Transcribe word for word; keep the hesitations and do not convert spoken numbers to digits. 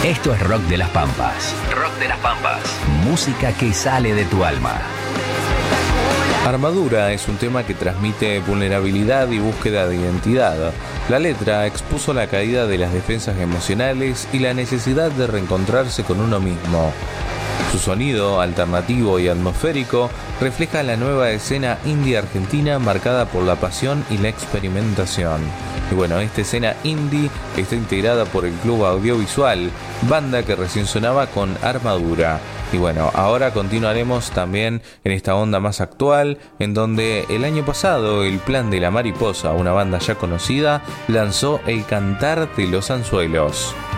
Esto es Rock de las Pampas. Rock de las Pampas. Música que sale de tu alma. Armadura es un tema que transmite vulnerabilidad y búsqueda de identidad. La letra expuso la caída de las defensas emocionales y la necesidad de reencontrarse con uno mismo. Su sonido, alternativo y atmosférico, refleja la nueva escena indie argentina marcada por la pasión y la experimentación. Y bueno, esta escena indie está integrada por el Club Audiovisual, banda que recién sonaba con Armadura. Y bueno, ahora continuaremos también en esta onda más actual, en donde el año pasado el Plan de la Mariposa, una banda ya conocida, lanzó El Cantar de los Anzuelos.